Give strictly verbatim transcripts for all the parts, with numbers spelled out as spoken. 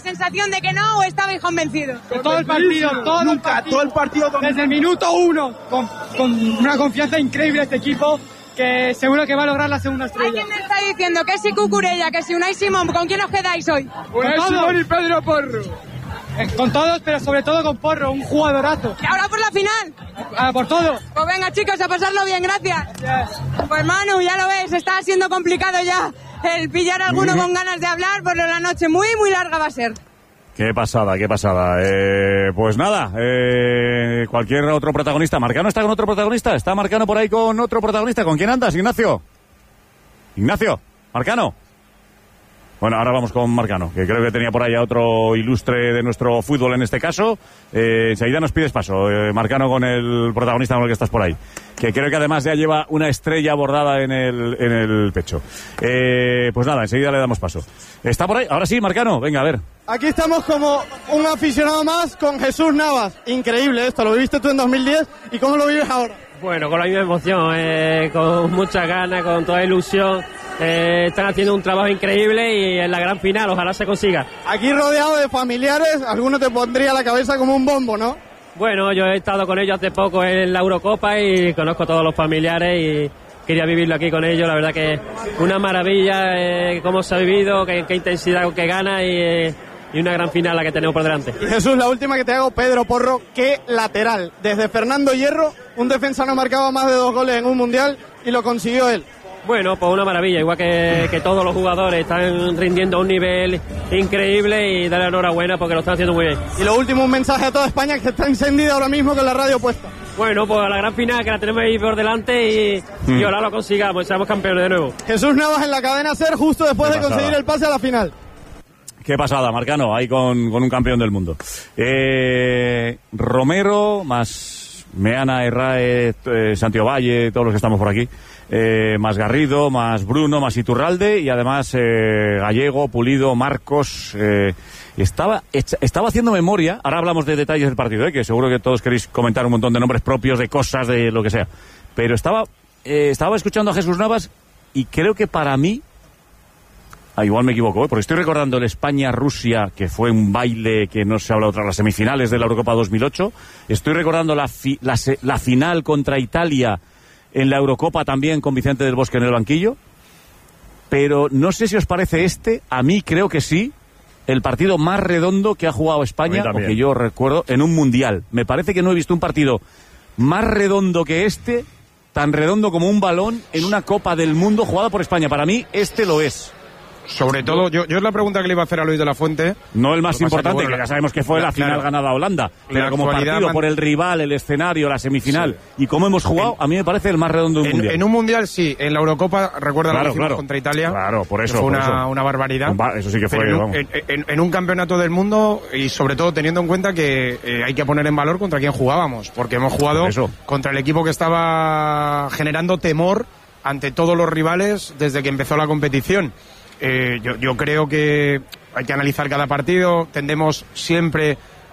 sensación de que no o estabais convencidos? Todo el partido, todo el partido, todo el partido con... desde el minuto uno, con, con una confianza increíble este equipo, que seguro que va a lograr la segunda estrella. Hay quien me está diciendo que si Cucurella, que si Unai Simón, ¿con quién os quedáis hoy? Unai Simón y Pedro Porro. Eh, con todos, pero sobre todo con Porro, un jugadorazo. ¿Y ahora por la final? Ah, por todo. Pues venga, chicos, a pasarlo bien, gracias. Yes. Pues Manu, ya lo ves, está siendo complicado ya el pillar a alguno con ganas de hablar, por la noche muy, muy larga va a ser. Qué pasada, qué pasada. Eh, pues nada, eh, cualquier otro protagonista. ¿Marcano está con otro protagonista? ¿Está Marcano por ahí con otro protagonista? ¿Con quién andas, Ignacio? Ignacio, Marcano. Bueno, ahora vamos con Marcano, que creo que tenía por ahí a otro ilustre de nuestro fútbol en este caso. Eh, enseguida nos pides paso, eh, Marcano, con el protagonista con el que estás por ahí. Que creo que además ya lleva una estrella bordada en el, en el pecho. Eh, pues nada, enseguida le damos paso. ¿Está por ahí? Ahora sí, Marcano, venga, a ver. Aquí estamos como un aficionado más con Jesús Navas. Increíble esto, lo viviste tú en dos mil diez, ¿y cómo lo vives ahora? Bueno, con la misma emoción, eh, con mucha ganas, con toda ilusión. Eh, están haciendo un trabajo increíble y en la gran final ojalá se consiga. Aquí rodeado de familiares, alguno te pondría la cabeza como un bombo, ¿no? Bueno, yo he estado con ellos hace poco en la Eurocopa y conozco a todos los familiares y quería vivirlo aquí con ellos. La verdad que una maravilla, eh, cómo se ha vivido, qué, qué intensidad, qué gana y, eh, y una gran final la que tenemos por delante. Y Jesús, la última que te hago, Pedro Porro, qué lateral. Desde Fernando Hierro, un defensa no marcaba más de dos goles en un mundial y lo consiguió él. Bueno, pues una maravilla, igual que, que todos los jugadores están rindiendo a un nivel increíble y darle enhorabuena porque lo están haciendo muy bien. Y lo último, un mensaje a toda España que está encendida ahora mismo con la radio puesta. Bueno, pues a la gran final que la tenemos ahí por delante y, mm. y ojalá lo consigamos, seamos campeones de nuevo. Jesús Navas en la cadena SER justo después de conseguir el pase a la final. Qué pasada, Marcano, ahí con, con un campeón del mundo. Eh, Romero, más Meana, Herrae, eh, Santiago Valle, todos los que estamos por aquí. Eh, más Garrido, más Bruno, más Iturralde y además eh, Gallego, Pulido, Marcos. Eh, estaba, estaba haciendo memoria, ahora hablamos de detalles del partido, eh, que seguro que todos queréis comentar un montón de nombres propios, de cosas, de lo que sea. Pero estaba, eh, estaba escuchando a Jesús Navas y creo que para mí, ah, igual me equivoco, ¿eh? Porque estoy recordando el España-Rusia, que fue un baile que no se ha hablado tras las semifinales de la Eurocopa dos mil ocho. Estoy recordando la, fi, la, la final contra Italia en la Eurocopa también con Vicente del Bosque en el banquillo. Pero no sé si os parece este, a mí creo que sí, el partido más redondo que ha jugado España, o que yo recuerdo, en un mundial. Me parece que no he visto un partido más redondo que este, tan redondo como un balón en una Copa del Mundo jugada por España. Para mí, este lo es. Sobre todo, yo, yo es la pregunta que le iba a hacer a Luis de la Fuente. No el más importante, que, bueno, que ya sabemos que fue la, la final claro, ganada a Holanda, pero como partido man... por el rival, el escenario, la semifinal, sí. Y cómo hemos jugado, en, a mí me parece el más redondo de un en, mundial. En un mundial sí, en la Eurocopa, recuerda claro, lo que hicimos claro, contra Italia. Claro, por eso. Fue por una, eso. una barbaridad. Eso sí que fue, pero vamos. En, en, en un campeonato del mundo y sobre todo teniendo en cuenta que eh, hay que poner en valor contra quién jugábamos, porque hemos jugado contra el equipo que estaba generando temor ante todos los rivales desde que empezó la competición. Eh, yo, yo creo que hay que analizar cada partido, tendemos siempre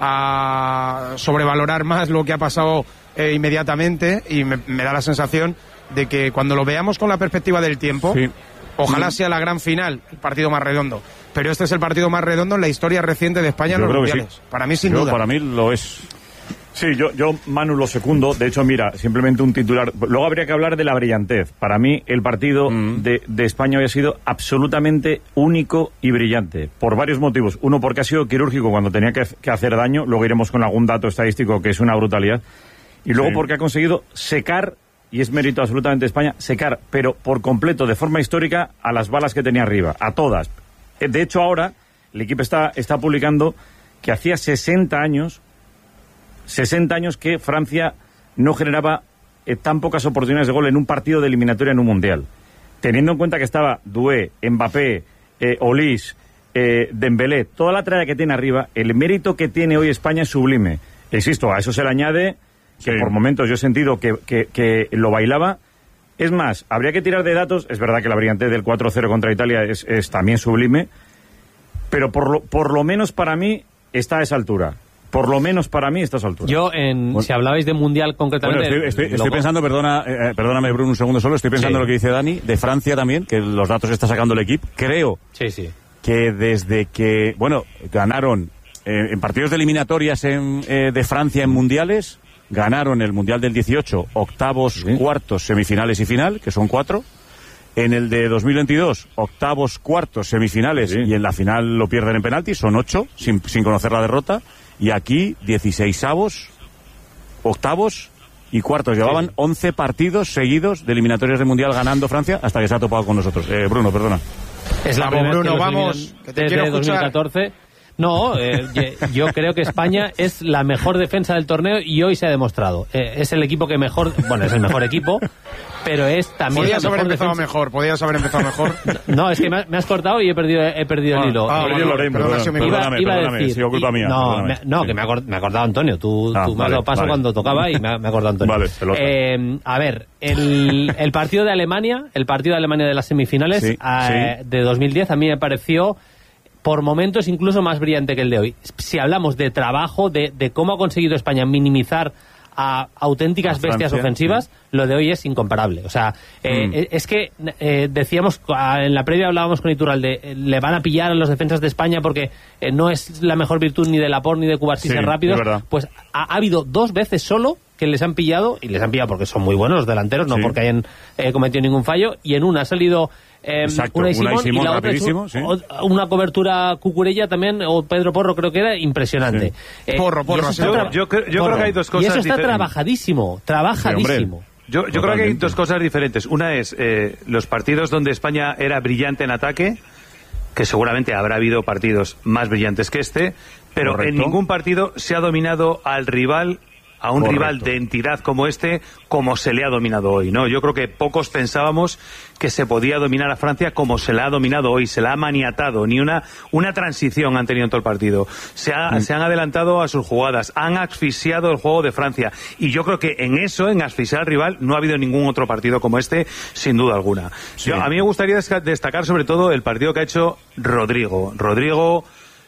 a sobrevalorar más lo que ha pasado eh, inmediatamente y me, me da la sensación de que cuando lo veamos con la perspectiva del tiempo, sí. Ojalá sea la gran final, el partido más redondo, pero este es el partido más redondo en la historia reciente de España en los mundiales. Sí. Para mí sin yo, duda. Para mí lo es. Sí, yo, yo, Manu, lo secundo. De hecho, mira, simplemente un titular. Luego habría que hablar de la brillantez. Para mí, el partido mm. de, de España hoy ha sido absolutamente único y brillante. Por varios motivos. Uno, porque ha sido quirúrgico cuando tenía que, que hacer daño. Luego iremos con algún dato estadístico que es una brutalidad. Y luego sí. porque ha conseguido secar, y es mérito absolutamente de España, secar, pero por completo, de forma histórica, a las balas que tenía arriba. A todas. De hecho, ahora, el equipo está, está publicando que hacía sesenta años... sesenta años que Francia no generaba eh, tan pocas oportunidades de gol en un partido de eliminatoria en un mundial. Teniendo en cuenta que estaba Doué, Mbappé, eh, Olís, eh, Dembélé, toda la trayectoria que tiene arriba, el mérito que tiene hoy España es sublime. Insisto, a eso se le añade que sí. por momentos yo he sentido que, que, que lo bailaba. Es más, habría que tirar de datos. Es verdad que la brillantez del cuatro cero contra Italia es, es también sublime, pero por lo, por lo menos para mí está a esa altura. Por lo menos para mí estas alturas. Yo, en, bueno, si hablabais de mundial concretamente... Bueno, estoy, estoy, estoy pensando, perdona, eh, perdóname Bruno un segundo solo, estoy pensando sí. lo que dice Dani, de Francia también, que los datos está sacando el equipo, creo sí, sí. que desde que, bueno, ganaron eh, en partidos de eliminatorias en, eh, de Francia en mundiales, ganaron el Mundial del dieciocho, octavos, sí. cuartos, semifinales y final, que son cuatro. En el de dos mil veintidós, octavos, cuartos, semifinales, sí. y en la final lo pierden en penaltis, son ocho, sin, sin conocer la derrota. Y aquí, dieciseisavos, octavos y cuartos. Llevaban sí. once partidos seguidos de eliminatorias de Mundial ganando Francia hasta que se ha topado con nosotros. Eh, Bruno, perdona. Es la vamos, Bruno, vamos, que te desde quiero dos mil catorce. No, eh, yo creo que España es la mejor defensa del torneo y hoy se ha demostrado. Eh, es el equipo que mejor, bueno, es el mejor equipo, pero es también podías la mejor haber empezado defensa. mejor, podías haber empezado mejor. No, es que me, me has cortado y he perdido, he perdido ah, el hilo. Ah, eh, bueno, Lorena, perdona, perdona, iba, perdóname, iba a perdóname, decir, ha sido culpa mía. No, me, no sí. que me ha me ha acordado Antonio. Tú, ah, tú me vale, has dado paso vale. cuando tocaba y me ha, me ha acordado Antonio. Vale, eh, a ver, el, el partido de Alemania, el partido de Alemania de las semifinales sí, eh, sí. de dos mil diez a mí me pareció por momentos incluso más brillante que el de hoy. Si hablamos de trabajo, de, de cómo ha conseguido España minimizar a auténticas a bestias Francia, ofensivas, sí. lo de hoy es incomparable. O sea, eh, mm. es que eh, decíamos, en la previa hablábamos con Iturralde, eh, le van a pillar a los defensas de España porque eh, no es la mejor virtud ni de Laporte ni de Cubarsí ser sí, rápidos. Pues ha, ha habido dos veces solo que les han pillado, y les han pillado porque son muy buenos los delanteros, no sí. porque hayan eh, cometido ningún fallo, y en una ha salido eh, Exacto, una y Simón, una y, Simón, y la otra es un, sí. una cobertura Cucurella también, o Pedro Porro creo que era, impresionante. Sí. Eh, porro, Porro. Yo, yo, creo, yo creo que hay dos cosas y eso está diferentes. trabajadísimo, trabajadísimo. Sí, yo yo creo que hay dos cosas diferentes. Una es eh, los partidos donde España era brillante en ataque, que seguramente habrá habido partidos más brillantes que este, pero Correcto. en ningún partido se ha dominado al rival, a un Correcto. rival de entidad como este, como se le ha dominado hoy, ¿no? Yo creo que pocos pensábamos que se podía dominar a Francia como se la ha dominado hoy, se la ha maniatado, ni una una transición han tenido en todo el partido. Se, ha, mm. se han adelantado a sus jugadas, han asfixiado el juego de Francia, y yo creo que en eso, en asfixiar al rival, no ha habido ningún otro partido como este, sin duda alguna. Sí. Yo, a mí me gustaría destacar sobre todo el partido que ha hecho Rodrigo. Rodrigo...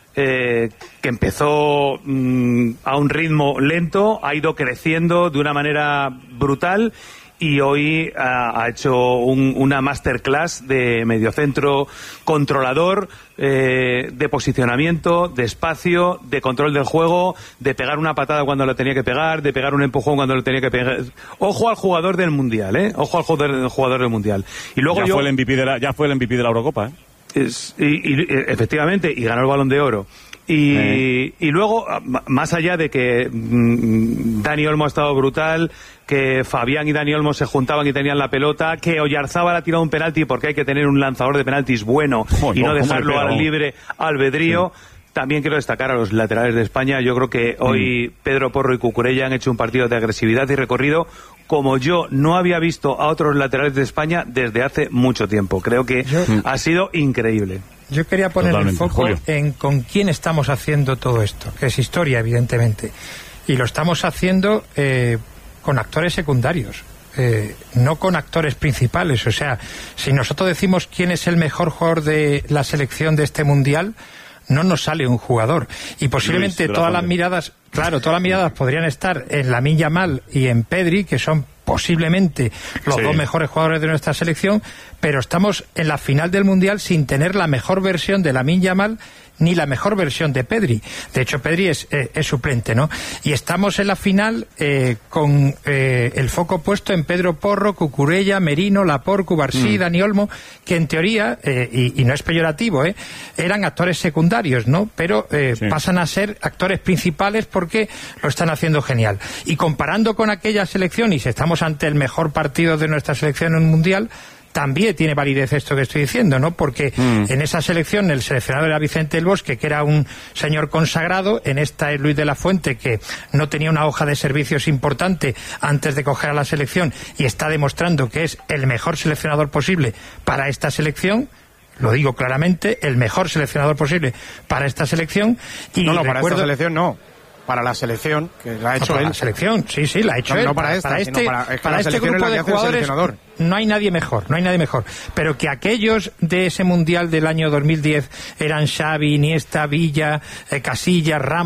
Eh, que empezó mmm, a un ritmo lento, ha ido creciendo de una manera brutal y hoy ha, ha hecho un, una masterclass de mediocentro controlador, eh, de posicionamiento, de espacio, de control del juego, de pegar una patada cuando lo tenía que pegar, de pegar un empujón cuando lo tenía que pegar. Ojo al jugador del Mundial, ¿eh? Ojo al jugador, jugador del Mundial. Y luego ya, yo... fue el M V P de la, ya fue el M V P de la Eurocopa, ¿eh? Es, y, y, efectivamente, y ganó el Balón de Oro. Y, sí. y luego, más allá de que mmm, Dani Olmo ha estado brutal, que Fabián y Dani Olmo se juntaban y tenían la pelota, que Oyarzábal ha tirado un penalti porque hay que tener un lanzador de penaltis bueno oh, y no, no dejarlo al libre albedrío. Sí. También quiero destacar a los laterales de España. Yo creo que hoy mm. Pedro Porro y Cucurella han hecho un partido de agresividad y recorrido como yo no había visto a otros laterales de España desde hace mucho tiempo. Creo que yo, ha sido increíble. Yo quería poner Totalmente. el foco Julio. en con quién estamos haciendo todo esto, que es historia, evidentemente. Y lo estamos haciendo eh, con actores secundarios. Eh, no con actores principales. O sea, si nosotros decimos quién es el mejor jugador de la selección de este Mundial, no nos sale un jugador. Y posiblemente Luis, todas las miradas, claro, todas las miradas podrían estar en Lamine Yamal y en Pedri, que son posiblemente los sí. dos mejores jugadores de nuestra selección, pero estamos en la final del Mundial sin tener la mejor versión de Lamine Yamal ni la mejor versión de Pedri. De hecho, Pedri es, eh, es suplente, ¿no? Y estamos en la final eh, con eh, el foco puesto en Pedro Porro, Cucurella, Merino, Laporte, Cubarsí, mm. Dani Olmo, que en teoría, eh, y, y no es peyorativo, eh, eran actores secundarios, ¿no? Pero eh, sí. pasan a ser actores principales porque lo están haciendo genial. Y comparando con aquella selección, y si estamos ante el mejor partido de nuestra selección en un Mundial, también tiene validez esto que estoy diciendo, ¿no? Porque mm. en esa selección el seleccionador era Vicente del Bosque, que era un señor consagrado. En esta es Luis de la Fuente, que no tenía una hoja de servicios importante antes de coger a la selección y está demostrando que es el mejor seleccionador posible para esta selección. Lo digo claramente, el mejor seleccionador posible para esta selección. Y no, no, para recuerdo... esta selección no. Para la selección, que la ha hecho no, para él. la selección, sí, sí, la ha hecho no, él. No para esta, para este, para, es que para este grupo de jugadores no hay nadie mejor, no hay nadie mejor. Pero que aquellos de ese Mundial del año dos mil diez eran Xavi, Iniesta, Villa, eh, Casillas, Ramos,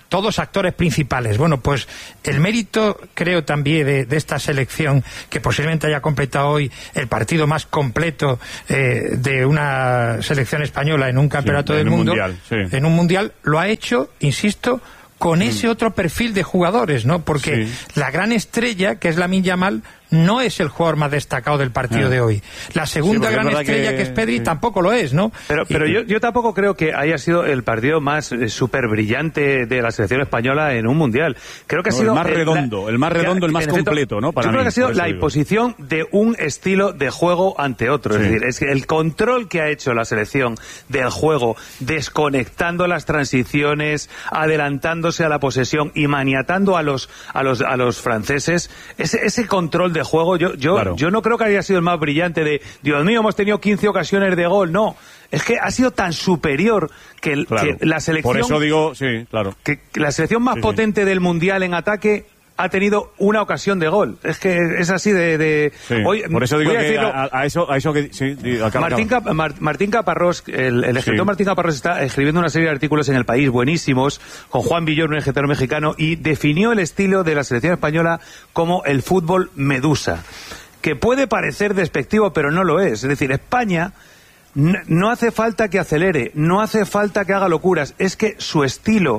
todos actores principales. Bueno, pues el mérito, creo también, de, de esta selección, que posiblemente haya completado hoy el partido más completo eh, de una selección española en un campeonato sí, del mundo, mundial, sí. en un mundial, lo ha hecho, insisto, con ese otro perfil de jugadores, ¿no? Porque sí. la gran estrella, que es Lamine Yamal, no es el jugador más destacado del partido ah. de hoy. La segunda sí, gran es estrella, que... que es Pedri, sí. tampoco lo es, ¿no? Pero, pero y... yo, yo tampoco creo que haya sido el partido más eh, súper brillante de la selección española en un mundial. Creo que no, ha sido... El más redondo, la... el más redondo, el más completo, ¿no? Para yo mí, creo que ha sido la imposición de un estilo de juego ante otro. Sí. Es decir, es que el control que ha hecho la selección del juego, desconectando las transiciones, adelantándose a la posesión y maniatando a los, a los, a los franceses, ese, ese control de juego, yo, yo, claro. yo no creo que haya sido el más brillante de, Dios mío, hemos tenido quince ocasiones de gol, no. Es que ha sido tan superior que, el, claro. que la selección... Por eso digo, sí, claro. Que, que la selección más sí, potente sí. del Mundial en ataque ha tenido una ocasión de gol. Es que es así de... de... Sí, Hoy, por eso digo a que decirlo, a, a, eso, a eso que... Sí, acaba, Martín, acaba. Cap, Mar, Martín Caparrós, el, el escritor sí. Martín Caparrós está escribiendo una serie de artículos en El País buenísimos, con Juan Villoro, un escritor mexicano, y definió el estilo de la selección española como el fútbol medusa, que puede parecer despectivo, pero no lo es. Es decir, España... No hace falta que acelere, no hace falta que haga locuras, es que su estilo,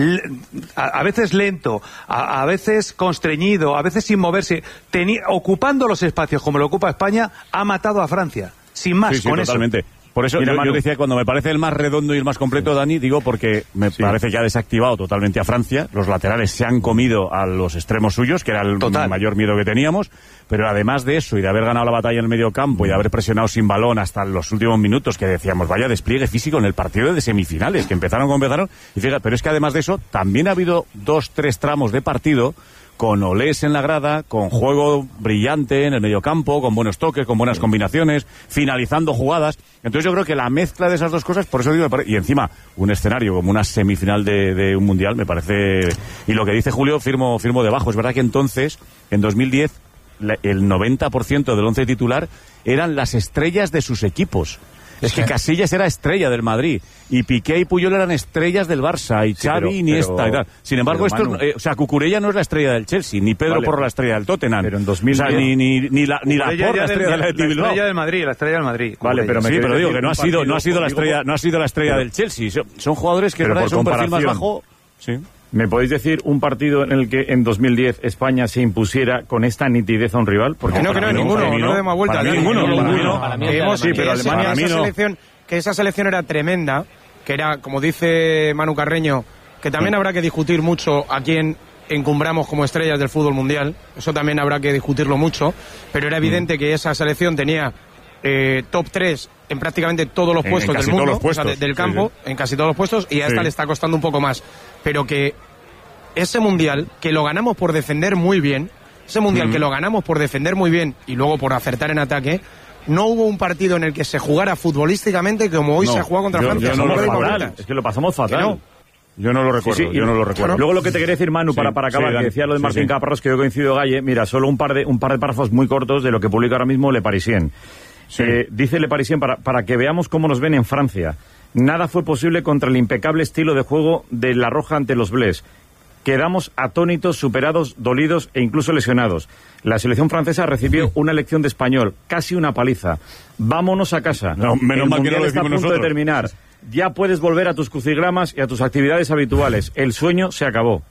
a veces lento, a veces constreñido, a veces sin moverse, ocupando los espacios como lo ocupa España, ha matado a Francia, sin más, sí, sí, con totalmente. eso. Por eso yo, yo decía, cuando me parece el más redondo y el más completo, Dani, digo porque me sí. parece que ha desactivado totalmente a Francia. Los laterales se han comido a los extremos suyos, que era el Total. mayor miedo que teníamos. Pero además de eso, y de haber ganado la batalla en el medio campo, y de haber presionado sin balón hasta los últimos minutos, que decíamos, vaya despliegue físico en el partido de semifinales, que empezaron como empezaron. Y fíjate, pero es que además de eso, también ha habido dos, tres tramos de partido con olés en la grada, con juego brillante en el mediocampo, con buenos toques, con buenas combinaciones, finalizando jugadas. Entonces yo creo que la mezcla de esas dos cosas, por eso digo, y encima un escenario como una semifinal de, de un mundial, me parece... Y lo que dice Julio, firmo, firmo debajo. Es verdad que entonces, en dos mil diez, el noventa por ciento del once titular eran las estrellas de sus equipos. Es que Casillas era estrella del Madrid, y Piqué y Puyol eran estrellas del Barça, y Xavi, sí, Iniesta pero, y tal. Sin embargo, esto, Manu, eh, o sea, Cucurella no es la estrella del Chelsea, ni Pedro vale, Porro la estrella del Tottenham. Pero en dos mil diez... O sea, ni, ni, ni la, ni la Porro la estrella del, la estrella del Madrid, la estrella del Madrid. Vale, pero me sí, pero digo que no ha sido, no ha sido la estrella, no ha sido la estrella pero, del Chelsea. Son, son jugadores que por son un perfil más bajo. Sí. ¿Me podéis decir un partido en el que en dos mil diez España se impusiera con esta nitidez a un rival? Porque no, que no, ninguno, no, no demos vuelta. Para mí ninguno, ninguno. Sí, pero Alemania esa selección, que esa selección era tremenda, que era, como dice Manu Carreño, que también habrá que discutir mucho a quién encumbramos como estrellas del fútbol mundial, eso también habrá que discutirlo mucho, pero era evidente mm. que esa selección tenía eh, top tres en prácticamente todos los puestos del mundo, puestos, o sea, de, del campo, sí, sí. en casi todos los puestos, y a esta sí. le está costando un poco más. Pero que ese mundial, que lo ganamos por defender muy bien, ese mundial mm. que lo ganamos por defender muy bien y luego por acertar en ataque, no hubo un partido en el que se jugara futbolísticamente como hoy no, se ha jugado contra yo, Francia. Yo no lo recuerdo. Es que lo pasamos fatal. No. Yo no lo recuerdo, sí, sí, yo no lo recuerdo. Luego lo que te quería decir, Manu, sí, para, para acabar, sí, que decía lo de Martín sí, Caparrós, que yo coincido, Galle, mira, solo un par de un par de párrafos muy cortos de lo que publica ahora mismo Le Parisien. Sí. Eh, dice Le Parisien, para, para que veamos cómo nos ven en Francia. Nada fue posible contra el impecable estilo de juego de La Roja ante los Blés. Quedamos atónitos, superados, dolidos e incluso lesionados. La selección francesa recibió una lección de español, casi una paliza. Vámonos a casa. No, menos el mal que no lo está a punto nosotros. de terminar. Ya puedes volver a tus crucigramas y a tus actividades habituales. El sueño se acabó.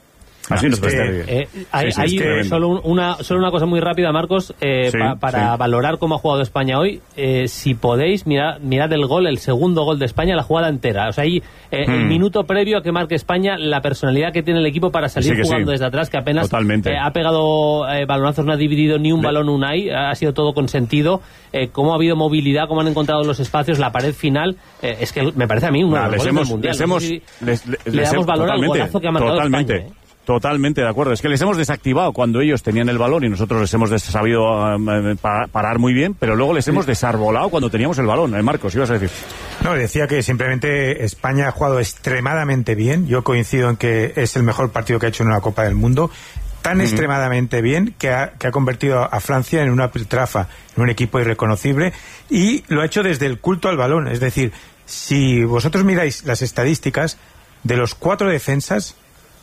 Así nos puede estar bien. Hay, sí, sí, hay solo, un, una, solo una cosa muy rápida, Marcos, eh, sí, pa, para sí. valorar cómo ha jugado España hoy. Eh, si podéis, mirad, mirad el gol, el segundo gol de España, la jugada entera. O sea, ahí, eh, hmm. el minuto previo a que marque España, la personalidad que tiene el equipo para salir sí jugando sí. desde atrás, que apenas eh, ha pegado eh, balonazos, no ha dividido ni un Le... balón Unai, ha sido todo consentido. Eh, cómo ha habido movilidad, cómo han encontrado los espacios, la pared final. Eh, es que me parece a mí uno nah, de los goles hemos, del Mundial. Les hemos, no sé si les, les, le damos valor al golazo que ha marcado totalmente. España. ¿eh? Totalmente de acuerdo. Es que les hemos desactivado cuando ellos tenían el balón y nosotros les hemos sabido uh, parar muy bien, pero luego les hemos desarbolado cuando teníamos el balón. ¿Eh, Marcos, ibas a decir? No, decía que simplemente España ha jugado extremadamente bien. Yo coincido en que es el mejor partido que ha hecho en una Copa del Mundo. Tan uh-huh. extremadamente bien que ha, que ha convertido a Francia en una piltrafa, en un equipo irreconocible, y lo ha hecho desde el culto al balón. Es decir, si vosotros miráis las estadísticas, de los cuatro defensas,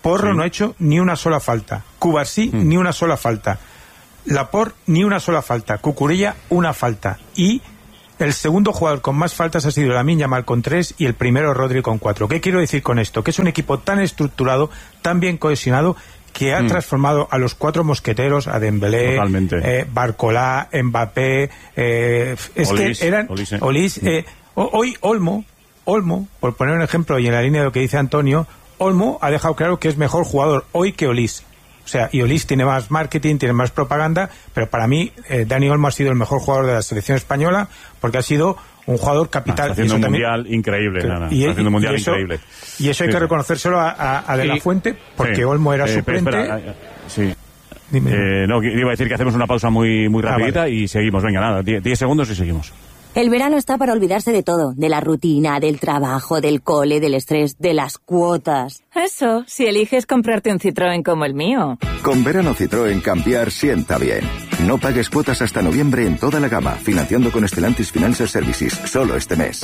Porro sí. no ha hecho ni una sola falta. Cubarsí, mm. ni una sola falta. Laporte, ni una sola falta. Cucurella, una falta. Y el segundo jugador con más faltas ha sido Lamine Yamal con tres y el primero Rodri con cuatro. ¿Qué quiero decir con esto? Que es un equipo tan estructurado, tan bien cohesionado, que ha mm. transformado a los cuatro mosqueteros, a Dembélé, eh, Barcolá, Mbappé, eh, es Olís, que eran Olís, eh. Olís eh, hoy Olmo, Olmo, por poner un ejemplo y en la línea de lo que dice Antonio, Olmo ha dejado claro que es mejor jugador hoy que Olís. O sea, y Olís tiene más marketing, tiene más propaganda, pero para mí eh, Dani Olmo ha sido el mejor jugador de la selección española porque ha sido un jugador capital. Está haciendo un mundial increíble, que, Nana. Y, está haciendo un mundial y eso, increíble. Y eso hay sí, que reconocérselo a, a, a De La Fuente, porque sí. Olmo era eh, suplente. Espera, eh, sí. Eh, no, iba a decir que hacemos una pausa muy, muy rapidita ah, vale. y seguimos. Venga, nada, diez segundos y seguimos. El verano está para olvidarse de todo, de la rutina, del trabajo, del cole, del estrés, de las cuotas. Eso, si eliges comprarte un Citroën como el mío. Con verano Citroën cambiar sienta bien. No pagues cuotas hasta noviembre en toda la gama, financiando con Stellantis Financial Services, solo este mes.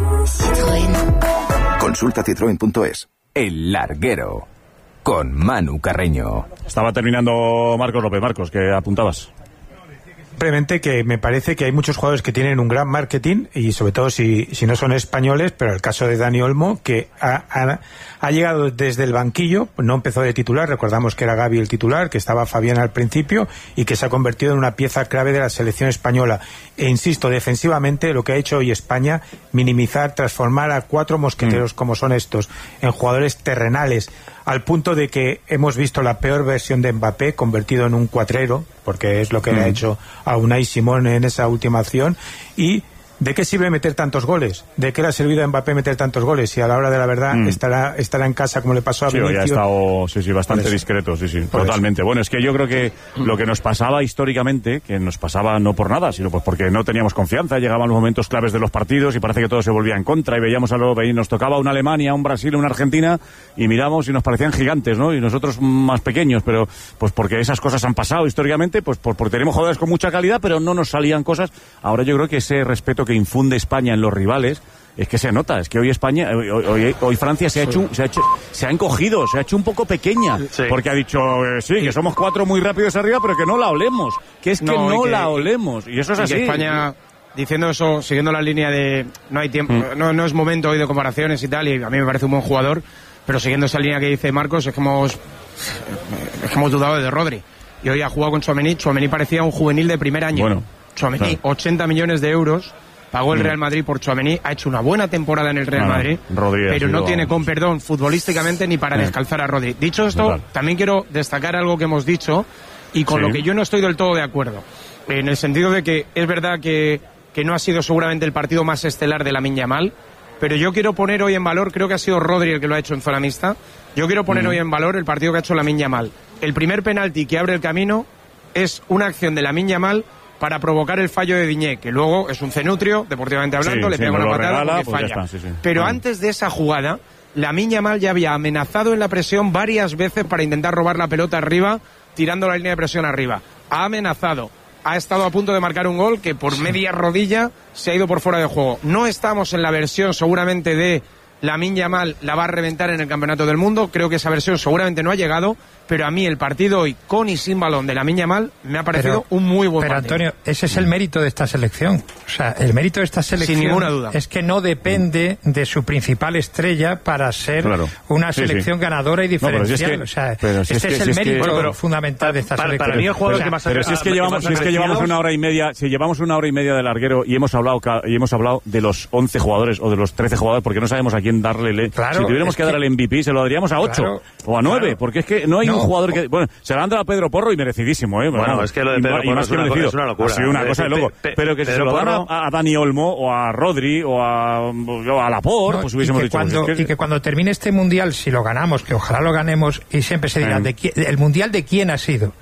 Citroën. Consulta citroen punto es. El Larguero, con Manu Carreño. Estaba terminando Marcos López. Marcos, ¿qué apuntabas? Simplemente que me parece que hay muchos jugadores que tienen un gran marketing y sobre todo si, si no son españoles, pero el caso de Dani Olmo, que ha, ha, ha llegado desde el banquillo, no empezó de titular, recordamos que era Gavi el titular, que estaba Fabián al principio y que se ha convertido en una pieza clave de la selección española. E insisto, defensivamente lo que ha hecho hoy España, minimizar, transformar a cuatro mosqueteros mm. como son estos, en jugadores terrenales, al punto de que hemos visto la peor versión de Mbappé convertido en un cuatrero, porque es lo que mm. le ha hecho a Unai Simón en esa última acción. Y ¿de qué sirve meter tantos goles? ¿De qué le ha servido a Mbappé meter tantos goles? Si a la hora de la verdad mm. estará estará en casa como le pasó a sí, Vinicius. Sí, ha estado sí, sí, bastante discreto, sí, sí, por totalmente. Eso. Bueno, es que yo creo que lo que nos pasaba históricamente, que nos pasaba no por nada, sino pues porque no teníamos confianza, llegaban los momentos claves de los partidos y parece que todo se volvía en contra y veíamos a lo que nos tocaba una Alemania, un Brasil, una Argentina y miramos y nos parecían gigantes, ¿no? Y nosotros más pequeños, pero pues porque esas cosas han pasado históricamente, pues por, porque tenemos jugadores con mucha calidad, pero no nos salían cosas. Ahora yo creo que ese respeto que infunde España en los rivales es que se nota, es que hoy España hoy, hoy, hoy Francia se ha hecho se ha hecho se ha encogido, se ha hecho un poco pequeña sí. porque ha dicho eh, sí, que somos cuatro muy rápidos arriba, pero que no la olemos, que es que no, no que, la olemos y eso es y así. Que España, diciendo eso, siguiendo la línea de no hay tiempo, mm. no, no es momento hoy de comparaciones y tal, y a mí me parece un buen jugador, pero siguiendo esa línea que dice Marcos, es que hemos es que hemos dudado de Rodri y hoy ha jugado con Tchouaméni. Tchouaméni parecía un juvenil de primer año. Bueno, Tchouaméni, claro. ochenta millones de euros pagó el Real Madrid por Tchouaméni, ha hecho una buena temporada en el Real Madrid, Rodri pero no sido... tiene con perdón futbolísticamente ni para eh. descalzar a Rodri. Dicho esto, Total. también quiero destacar algo que hemos dicho y con sí. lo que yo no estoy del todo de acuerdo, en el sentido de que es verdad que, que no ha sido seguramente el partido más estelar de Lamine Yamal, pero yo quiero poner hoy en valor, creo que ha sido Rodri el que lo ha hecho en zona mixta, yo quiero poner mm. hoy en valor el partido que ha hecho Lamine Yamal. El primer penalti que abre el camino es una acción de Lamine Yamal para provocar el fallo de Diñé, que luego es un cenutrio, deportivamente hablando, sí, le sí, pega una patada regala, porque pues falla. Está, sí, sí. Pero ah. antes de esa jugada, Lamine Yamal ya había amenazado en la presión varias veces para intentar robar la pelota arriba, tirando la línea de presión arriba. Ha amenazado, ha estado a punto de marcar un gol que por sí. media rodilla se ha ido por fuera de juego. No estamos en la versión seguramente de Lamine Yamal la va a reventar en el Campeonato del Mundo, creo que esa versión seguramente no ha llegado, pero a mí el partido hoy con y sin balón de Lamine Yamal me ha parecido pero, un muy buen pero partido. Pero Antonio, ese es el mérito de esta selección. O sea, el mérito de esta selección sin ninguna duda. Es que no depende de su principal estrella para ser claro. una selección sí, sí. ganadora y diferencial. No, es que, o sea, este es, que, es el es mérito que, bueno, pero, fundamental de esta para, selección. Para mí el jugador o sea, que más pero si es que llevamos, si es que llevamos una hora y media, si llevamos una hora y media de larguero y hemos hablado y hemos hablado de los once jugadores o de los trece jugadores porque no sabemos a quién darle. Le, claro, si tuviéramos que, que dar el M V P se lo daríamos a ocho claro, o a nueve, claro. porque es que no hay no, un jugador que bueno, se lo han dado a Pedro Porro y merecidísimo, ¿eh? Bueno, bueno es que lo de Pedro Porro es, es una locura. Ha sido una cosa de loco. Pero que si se lo dan a, a Dani Olmo o a Rodri o a, o a Laporte, no, pues hubiésemos y dicho... Cuando, pues es que... Y que cuando termine este Mundial, si lo ganamos, que ojalá lo ganemos, y siempre se dirá, eh. de quién, ¿el Mundial de quién ha sido?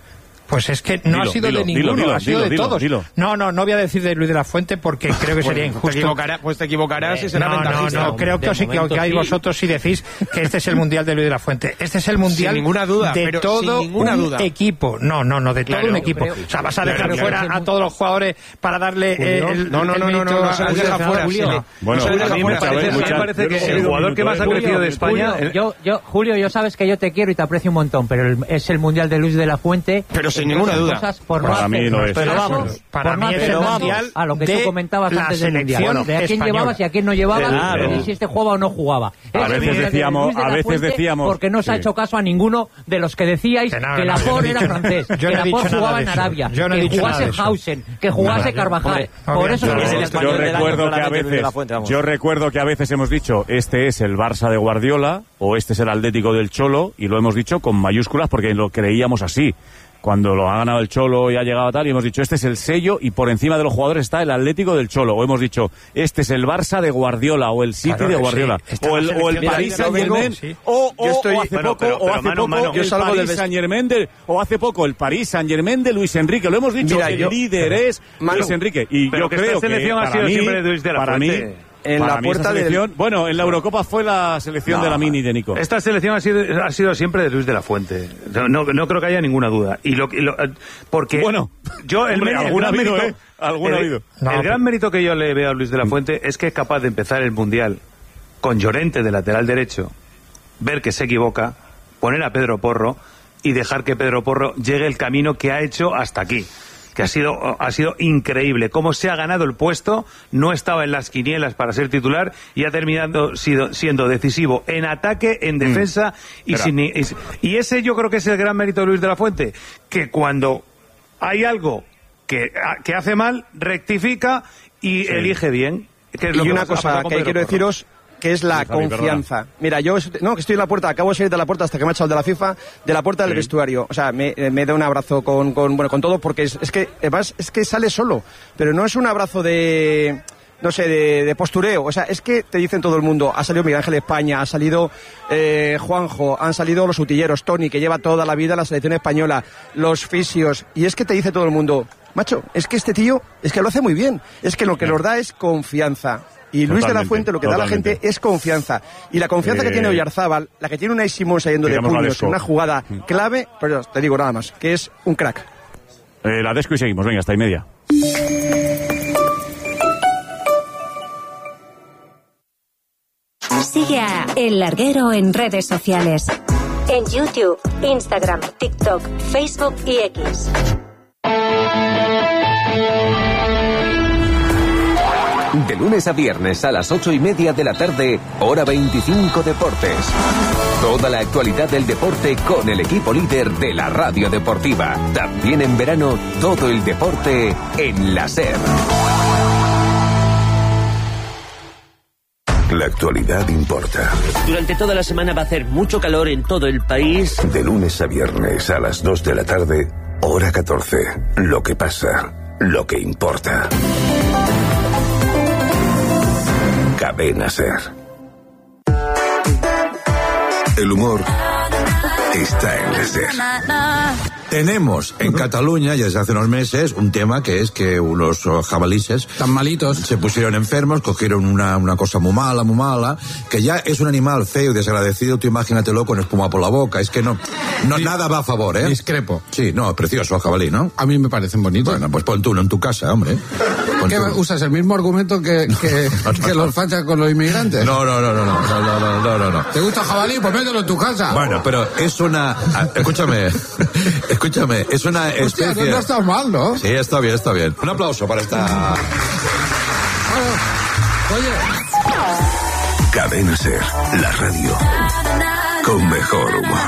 Pues es que no dilo, ha sido dilo, de ninguno, dilo, dilo, ha sido dilo, de dilo, todos. dilo. No, no, no voy a decir de Luis de la Fuente porque creo que sería pues, injusto. Te equivocará, pues te equivocarás y será no, ventajista. No, no, creo que os equivocáis sí. vosotros si decís que este es el Mundial de Luis de la Fuente. Este es el Mundial sin ninguna duda, de pero todo sin ninguna un duda. equipo. No, no, no, de claro, todo un equipo. creo, o sea, vas a dejar claro, fuera claro, a todos los jugadores para darle eh, el No, no, no, no, no, no se les deja fuera. Bueno, a mí me parece que el jugador que más ha crecido de España... Yo, yo, Julio, yo sabes que yo te quiero y te aprecio un montón, pero el, es el Mundial de Luis de la Fuente. Pero sin ninguna duda. Por para no mí no es. Pero vamos, para mí es el Mundial a lo que tú comentabas antes del Mundial. Bueno, de a quién española. llevabas y a quién no llevabas, Claro. y si este jugaba o no jugaba. A Ese veces de decíamos, Luis de a la veces Fuente, decíamos... porque no se ha sí. hecho caso a ninguno de los que decíais que, no, que no, Laporte era francés, yo que no he dicho Laporte nada jugaba de en eso. Arabia, Yo no he que dicho nada jugase de eso. Hausen, que jugase No, Carvajal. hombre, Por eso yo, no yo, es yo recuerdo que a veces yo recuerdo que a veces hemos dicho este es el Barça de Guardiola o este es el Atlético del Cholo y lo hemos dicho con mayúsculas porque lo creíamos así. Cuando lo ha ganado el Cholo y ha llegado a tal, y hemos dicho, este es el sello, y por encima de los jugadores está el Atlético del Cholo. O hemos dicho, este es el Barça de Guardiola, o el City claro, de Guardiola, sí. o el, o el Paris Saint-Germain, sí. o, o, estoy, o hace bueno, poco, pero, pero, o hace mano, poco mano, el yo salgo Paris del Saint-Germain, de, o hace poco el Paris Saint-Germain de Luis Enrique. Lo hemos dicho, Mira, el yo, líder es Manu, Luis Enrique. Y pero yo que creo esta selección que ha sido para mí, siempre de Luis de la para mí, Fuente. En para la mí esa puerta selección, del... bueno, en la Eurocopa fue la selección No. de la Mini de Nico. Esta selección ha sido, ha sido siempre de Luis de la Fuente. No, no, no creo que haya ninguna duda. Y lo, y lo, porque Bueno, yo el, hombre, el alguna gran ha habido, mérito, ¿eh? Alguna ha el, habido. el No, gran pero- mérito que yo le veo a Luis de la Fuente es que es capaz de empezar el Mundial con Llorente de lateral derecho, ver que se equivoca, poner a Pedro Porro y dejar que Pedro Porro llegue el camino que ha hecho hasta aquí. Que ha sido, ha sido increíble. Cómo se ha ganado el puesto, no estaba en las quinielas para ser titular y ha terminado sido, siendo decisivo en ataque, en defensa mm. y, sin, y, y ese yo creo que es el gran mérito de Luis de la Fuente, que cuando hay algo que, que hace mal, rectifica y sí. elige bien. Que es lo y que una cosa que quiero deciros, que es la sí, Javi, confianza. Perdona. Mira, yo no, que estoy en la puerta, acabo de salir de la puerta hasta que me ha echado el de la FIFA, de la puerta del sí. vestuario. O sea, me, me da un abrazo con, con, bueno, con todo, porque es, es que, además, es que sale solo. Pero no es un abrazo de, no sé, de, de postureo. O sea, es que te dicen todo el mundo, ha salido Miguel Ángel España, ha salido eh, Juanjo, han salido los utilleros, Tony, que lleva toda la vida en la selección española, los fisios, y es que te dice todo el mundo, macho, es que este tío, es que lo hace muy bien. Es que lo que nos da es confianza. Y Luis totalmente, de la Fuente lo que totalmente. da a la gente es confianza. Y la confianza eh, que tiene Oyarzábal, la que tiene Unai Simón saliendo de puños en una jugada clave, pero te digo nada más, que es un crack. Eh, la desco y seguimos, venga, hasta y media. Sigue a El Larguero en redes sociales. En YouTube, Instagram, TikTok, Facebook y X. De lunes a viernes a las ocho y media de la tarde, hora veinticinco Deportes. Toda la actualidad del deporte con el equipo líder de la radio deportiva. También en verano, todo el deporte en la SER. La actualidad importa. Durante toda la semana va a hacer mucho calor en todo el país. De lunes a viernes a las dos de la tarde, hora catorce. Lo que pasa, lo que importa. Cadena SER. El humor está en la SER. Tenemos en Cataluña, ya desde hace unos meses, un tema que es que unos jabalíes tan malitos se pusieron enfermos, cogieron una, una cosa muy mala, muy mala, que ya es un animal feo y desagradecido, tú imagínatelo con espuma por la boca, es que no, no sí, nada va a favor, ¿eh? Discrepo. Sí, no, precioso el jabalí, ¿no? A mí me parecen bonitos. Bueno, pues pon tú uno en tu casa, hombre. Pon ¿Qué tú. usas? ¿El mismo argumento que, que, no, no, que los fachas con los inmigrantes? No, no, no, no, no, no, no, no, no, no. ¿Te gusta el jabalí? Pues mételo en tu casa. Bueno, pero es una... Escúchame, escúchame, es una especie... Hostia, no, no está mal, ¿no? Sí, está bien, está bien. Un aplauso para esta... Oye... Cadena SER, la radio con mejor humor.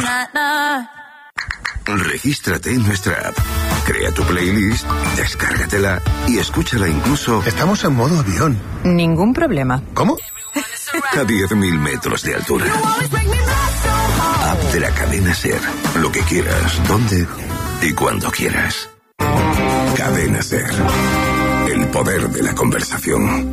Regístrate en nuestra app, crea tu playlist, descárgatela y escúchala incluso... Estamos en modo avión. Ningún problema. ¿Cómo? A diez mil metros de altura. App de la Cadena SER. Lo que quieras, donde y cuando quieras. Cadena SER. El poder de la conversación.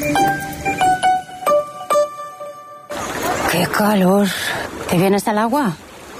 ¡Qué calor! ¿Te vienes al agua?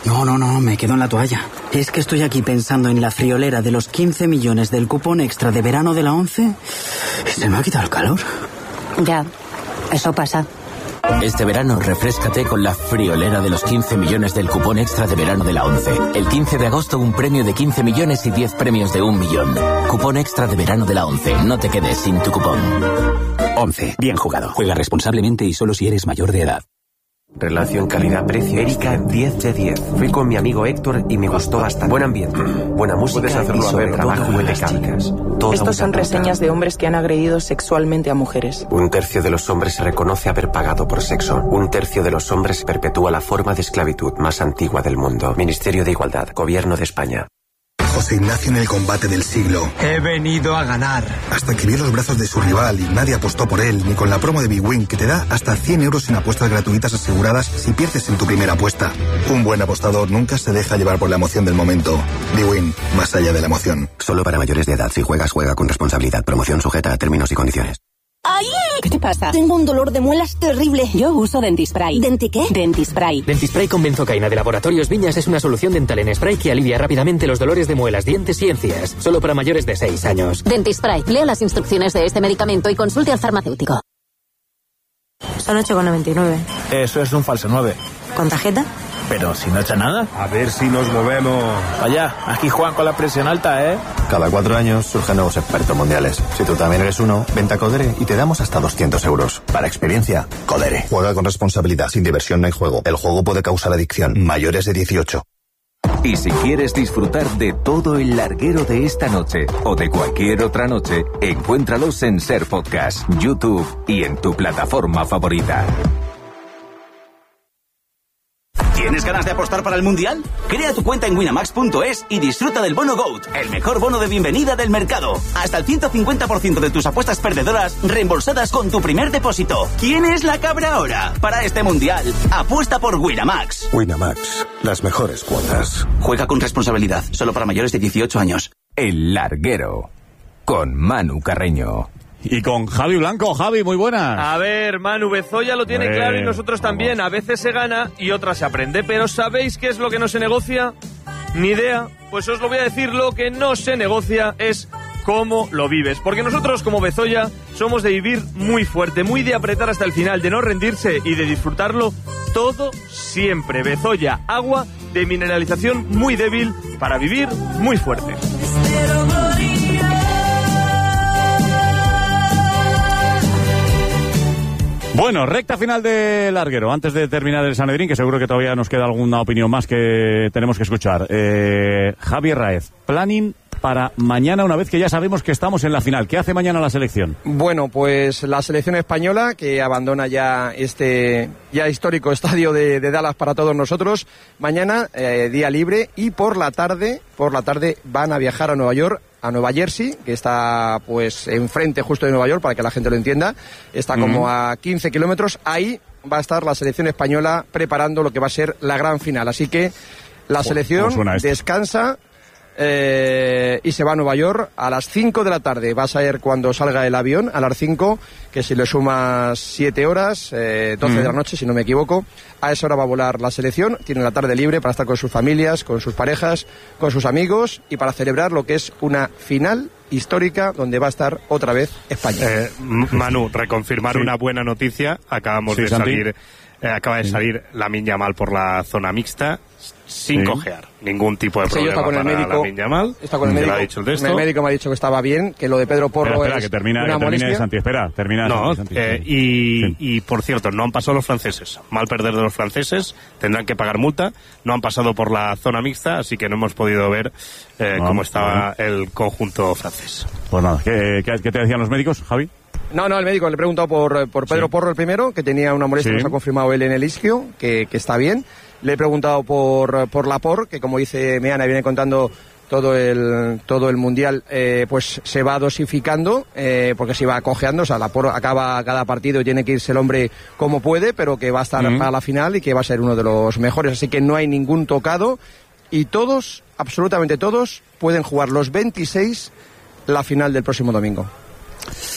No, no, no, me quedo en la toalla. Es que estoy aquí pensando en la friolera de los quince millones del cupón extra de verano de la ONCE y se me ha quitado el calor. Ya, eso pasa. Este verano refréscate con la friolera de los quince millones del cupón extra de verano de la ONCE. El quince de agosto un premio de quince millones y diez premios de un millón. Cupón extra de verano de la ONCE. No te quedes sin tu cupón. ONCE. Bien jugado. Juega responsablemente y solo si eres mayor de edad. Relación calidad-precio. Erika, diez de diez. Fui con mi amigo Héctor y me gustó bastante. Buen ambiente, buena música. Puedes hacerlo y sobre a trabajo de chicas. Estos son reseñas de hombres que han agredido sexualmente a mujeres. Un tercio de los hombres reconoce haber pagado por sexo. Un tercio de los hombres perpetúa la forma de esclavitud más antigua del mundo. Ministerio de Igualdad, Gobierno de España. José Ignacio en el combate del siglo. He venido a ganar. Hasta que vio los brazos de su rival y nadie apostó por él, ni con la promo de Big Win, que te da hasta cien euros en apuestas gratuitas aseguradas si pierdes en tu primera apuesta. Un buen apostador nunca se deja llevar por la emoción del momento. Big Win, más allá de la emoción. Solo para mayores de edad. Si juegas, juega con responsabilidad. Promoción sujeta a términos y condiciones. ¡Ay! ¿Qué te pasa? Tengo un dolor de muelas terrible. Yo uso Dentispray. ¿Denti qué? Dentispray. Dentispray con benzocaína de Laboratorios Viñas es una solución dental en spray que alivia rápidamente los dolores de muelas, dientes y encías. Solo para mayores de seis años. Dentispray. Lea las instrucciones de este medicamento y consulte al farmacéutico. Son ocho con noventa y nueve. Eso es un falso nueve. ¿Con tarjeta? Pero si no echa nada. A ver si nos movemos. Vaya, aquí Juan con la presión alta, ¿eh? Cada cuatro años surgen nuevos expertos mundiales. Si tú también eres uno, vente a Codere y te damos hasta doscientos euros. Para experiencia, Codere. Juega con responsabilidad. Sin diversión no hay juego. El juego puede causar adicción. Mayores de dieciocho. Y si quieres disfrutar de todo el larguero de esta noche o de cualquier otra noche, encuéntralos en Ser Podcast, YouTube y en tu plataforma favorita. ¿Tienes ganas de apostar para el Mundial? Crea tu cuenta en winamax punto es y disfruta del bono GOAT, el mejor bono de bienvenida del mercado. Hasta el ciento cincuenta por ciento de tus apuestas perdedoras reembolsadas con tu primer depósito. ¿Quién es la cabra ahora? Para este Mundial, apuesta por Winamax. Winamax, las mejores cuotas. Juega con responsabilidad, solo para mayores de dieciocho años. El larguero, con Manu Carreño. Y con Javi Blanco. Javi, muy buenas. A ver, Manu, Bezoya lo tiene eh, claro y nosotros también. Vamos. A veces se gana y otras se aprende. Pero ¿sabéis qué es lo que no se negocia? Ni idea. Pues os lo voy a decir, lo que no se negocia es cómo lo vives. Porque nosotros, como Bezoya, somos de vivir muy fuerte, muy de apretar hasta el final, de no rendirse y de disfrutarlo todo siempre. Bezoya, agua de mineralización muy débil para vivir muy fuerte. Bueno, recta final de larguero. Antes de terminar el Sanedrín, que seguro que todavía nos queda alguna opinión más que tenemos que escuchar. Eh, Javier Raez, planning para mañana, una vez que ya sabemos que estamos en la final. ¿Qué hace mañana la selección? Bueno, pues la selección española, que abandona ya este ya histórico estadio de, de Dallas para todos nosotros. Mañana, eh, día libre, y por la tarde, por la tarde van a viajar a Nueva York, a Nueva Jersey, que está pues enfrente justo de Nueva York, para que la gente lo entienda. Está como uh-huh. a quince kilómetros. Ahí va a estar la selección española preparando lo que va a ser la gran final. Así que la selección descansa eh, y se va a Nueva York a las cinco de la tarde. Va a ser cuando salga el avión, a las cinco, que si le sumas siete horas, eh, doce uh-huh. de la noche, si no me equivoco, a esa hora va a volar la selección. Tiene la tarde libre para estar con sus familias, con sus parejas, con sus amigos y para celebrar lo que es una final histórica donde va a estar otra vez España. Eh, Manu, reconfirmar sí. una buena noticia. Acabamos sí, de Santi. salir, eh, acaba de sí. salir Lamine Yamal por la zona mixta sin sí. cojear. Ningún tipo de sí, problema está con el para médico, Lamine Yamal. Está con el médico. Lo ha dicho el, texto. el médico me ha dicho que estaba bien, que lo de Pedro Porro espera, espera, es que termina, una que termine Santi, espera, termina no, Santi, eh, y, sí. y por cierto, no han pasado los franceses. Mal perder de los franceses, tendrán que pagar multa. No han pasado por la zona mixta, así que no hemos podido ver eh, no, cómo estaba no. el conjunto francés. Pues nada, ¿qué, qué, qué te decían los médicos, Javi? No, no, el médico le he preguntado por, por Pedro sí. Porro el primero, que tenía una molestia, sí. nos ha confirmado él en el isquio, que, que está bien. Le he preguntado por, por Laporte, que como dice Meana, viene contando todo el todo el Mundial, eh, pues se va dosificando, eh, porque se va cojeando, o sea, Laporte acaba cada partido y tiene que irse el hombre como puede, pero que va a estar uh-huh. para la final y que va a ser uno de los mejores, así que no hay ningún tocado y todos, absolutamente todos, pueden jugar los veintiséis la final del próximo domingo.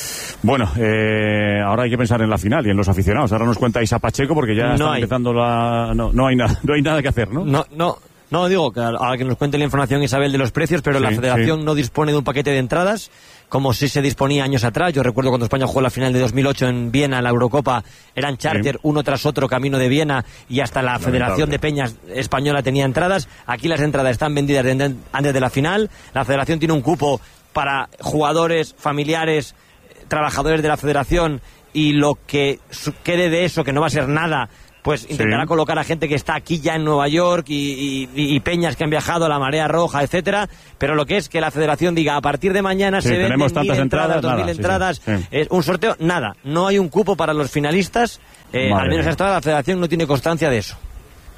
Bueno, eh, ahora hay que pensar en la final y en los aficionados. Ahora nos cuenta Isa Pacheco porque ya no está hay. empezando la... No, no, hay nada, no hay nada que hacer, ¿no? No, no. No, digo que ahora que nos cuente la información Isabel de los precios, pero Sí, la Federación sí. no dispone de un paquete de entradas, como sí se disponía años atrás. Yo recuerdo cuando España jugó la final de dos mil ocho en Viena, la Eurocopa, eran charter, sí. uno tras otro, camino de Viena, y hasta la Lamentable. Federación de Peñas Española tenía entradas. Aquí las entradas están vendidas antes de la final. La Federación tiene un cupo para jugadores, familiares, trabajadores de la Federación, y lo que quede de eso, que no va a ser nada, pues intentará sí. colocar a gente que está aquí ya en Nueva York y, y, y peñas que han viajado a la Marea Roja, etcétera. Pero lo que es que la Federación diga, a partir de mañana sí, se venden mil entradas, entradas, dos mil entradas, sí, sí. Eh, un sorteo, nada. No hay un cupo para los finalistas, eh, al menos hasta ahora la Federación no tiene constancia de eso.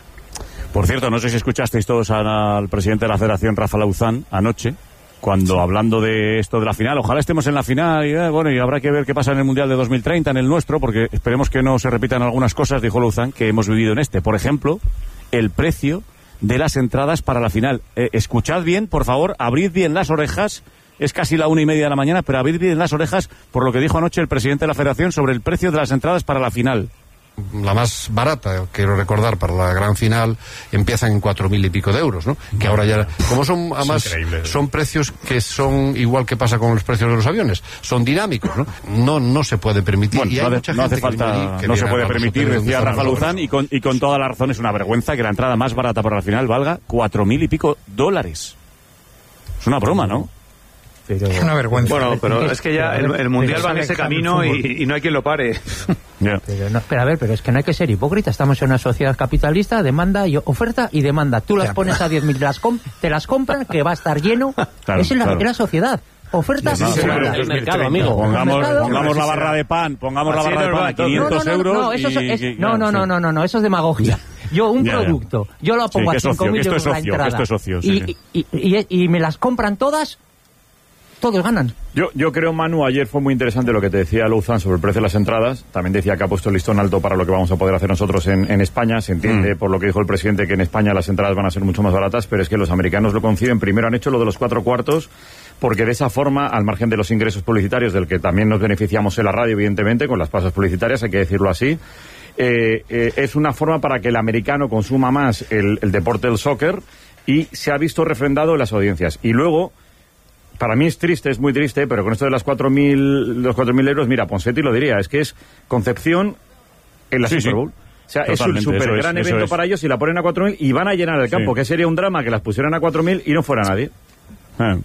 Por cierto, no sé si escuchasteis todos al presidente de la Federación, Rafa Lauzán, anoche, cuando sí. hablando de esto de la final, ojalá estemos en la final y eh, bueno, y habrá que ver qué pasa en el Mundial de dos mil treinta, en el nuestro, porque esperemos que no se repitan algunas cosas, dijo Lauzán, que hemos vivido en este. Por ejemplo, el precio de las entradas para la final. Eh, escuchad bien, por favor, abrid bien las orejas, es casi la una y media de la mañana, pero abrid bien las orejas por lo que dijo anoche el presidente de la Federación sobre el precio de las entradas para la final. La más barata, quiero recordar, para la gran final empiezan en cuatro mil y pico de euros, ¿no? Que ahora ya, como son, además, son precios que son igual que pasa con los precios de los aviones, son dinámicos, ¿no? No, no se puede permitir. Bueno, y hay no, mucha no gente hace falta, que, que no se puede a permitir, decía Rafa Lauzán, y con, y con toda la razón. Es una vergüenza que la entrada más barata para la final valga cuatro mil y pico dólares. Es una broma, ¿no? Pero... Es una vergüenza. Bueno, pero es que ya el, el Mundial va en ese camino y, y no hay quien lo pare. Yeah. Pero no, espera, a ver, pero es que no hay que ser hipócrita. Estamos en una sociedad capitalista, demanda y oferta y demanda. Tú las pones a diez mil, te las, com te las compran, que va a estar lleno. Claro, Esa es la, claro. la sociedad. Oferta no, y demanda. El mercado, amigo. Pongamos, el mercado, pongamos la barra de pan, pongamos la barra de pan a quinientos no, no, no, euros. No, eso y, es, y, no, no, no, no, no, no, eso es demagogia. Yo un ya, producto, ya. yo lo pongo sí, a cinco mil euros la entrada. Esto es socio, sí, y, sí. Y, y, y me las compran todas. Todos ganan. Yo, yo creo, Manu, ayer fue muy interesante lo que te decía Lauzán sobre el precio de las entradas. También decía que ha puesto el listón alto para lo que vamos a poder hacer nosotros en, en España. Se entiende, mm. por lo que dijo el presidente, que en España las entradas van a ser mucho más baratas, pero es que los americanos lo conciben. Primero han hecho lo de los cuatro cuartos, porque de esa forma, al margen de los ingresos publicitarios, del que también nos beneficiamos en la radio, evidentemente, con las pasas publicitarias, hay que decirlo así, eh, eh, es una forma para que el americano consuma más el, el deporte del soccer, y se ha visto refrendado en las audiencias. Y luego... Para mí es triste, es muy triste, pero con esto de las cuatro mil, los cuatro mil euros, mira, Ponseti lo diría, es que es Concepción en la sí, Super Bowl. Sí. O sea, totalmente, es un súper gran es, evento es. para ellos y la ponen a cuatro mil y van a llenar el campo, sí. que sería un drama que las pusieran a cuatro mil y no fuera nadie. Eh.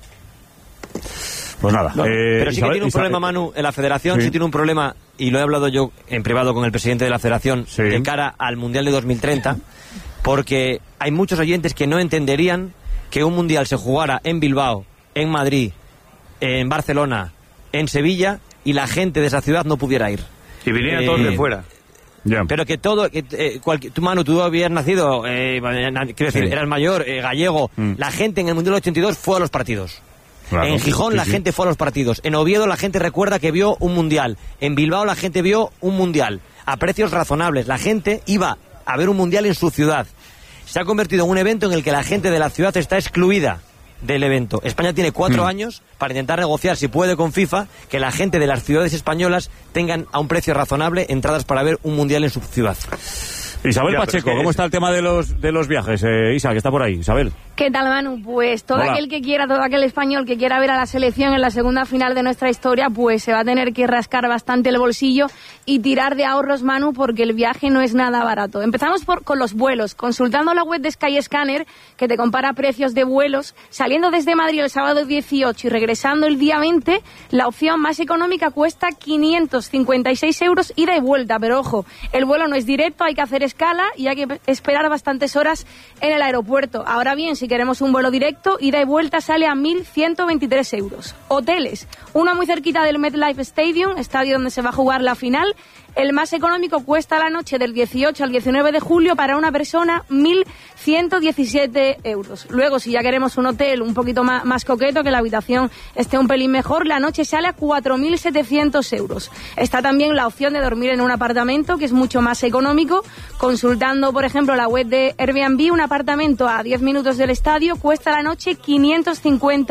Pues nada. No, eh, pero sí que Isabel, tiene un Isabel, problema, Manu, en la Federación, sí. sí tiene un problema, y lo he hablado yo en privado con el presidente de la Federación, sí. de cara al Mundial de dos mil treinta, porque hay muchos oyentes que no entenderían que un Mundial se jugara en Bilbao, en Madrid, en Barcelona, en Sevilla, y la gente de esa ciudad no pudiera ir. Y vinieran eh, todos de fuera. Yeah. Pero que todo, eh, cualquier, tú, Manu, tú habías nacido, eh, quiero decir, sí. eras mayor, eh, gallego, mm. la gente en el Mundial ochenta y dos fue a los partidos. Claro, en Gijón sí, la sí. gente fue a los partidos. En Oviedo la gente recuerda que vio un Mundial. En Bilbao la gente vio un Mundial. A precios razonables. La gente iba a ver un Mundial en su ciudad. Se ha convertido en un evento en el que la gente de la ciudad está excluida del evento. España tiene cuatro mm. años para intentar negociar, si puede, con FIFA, que la gente de las ciudades españolas tengan a un precio razonable entradas para ver un Mundial en su ciudad. Isabel ya, Pacheco, es que... ¿cómo está el tema de los de los viajes? Eh, Isa, que está por ahí. Isabel. ¿Qué tal, Manu? Pues todo Hola. aquel que quiera, todo aquel español que quiera ver a la selección en la segunda final de nuestra historia, pues se va a tener que rascar bastante el bolsillo y tirar de ahorros, Manu, porque el viaje no es nada barato. Empezamos por, con los vuelos. Consultando la web de Skyscanner, que te compara precios de vuelos, saliendo desde Madrid el sábado dieciocho y regresando el día veinte, la opción más económica cuesta quinientos cincuenta y seis euros ida y vuelta. Pero ojo, el vuelo no es directo, hay que hacer escala y hay que esperar bastantes horas en el aeropuerto. Ahora bien, si queremos un vuelo directo, ida y vuelta sale a mil ciento veintitrés euros. Hoteles, uno muy cerquita del MetLife Stadium, estadio donde se va a jugar la final. El más económico cuesta la noche del dieciocho al diecinueve de julio para una persona mil ciento diecisiete euros. Luego, si ya queremos un hotel un poquito más, más coqueto, que la habitación esté un pelín mejor, la noche sale a cuatro mil setecientos euros. Está también la opción de dormir en un apartamento, que es mucho más económico. Consultando, por ejemplo, la web de Airbnb, un apartamento a diez minutos del estadio cuesta la noche quinientos cincuenta